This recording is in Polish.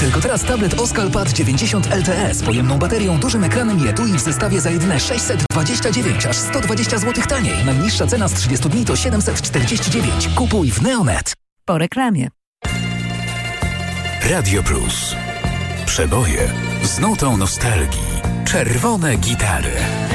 Tylko teraz tablet Oscal-Pad 90 LTE z pojemną baterią, dużym ekranem i etui w zestawie za jedyne 629, aż 120 zł taniej. Najniższa cena z 30 dni to 749. Kupuj w Neonet. Po reklamie. Radio Plus. Przeboje z nutą nostalgii. Czerwone gitary.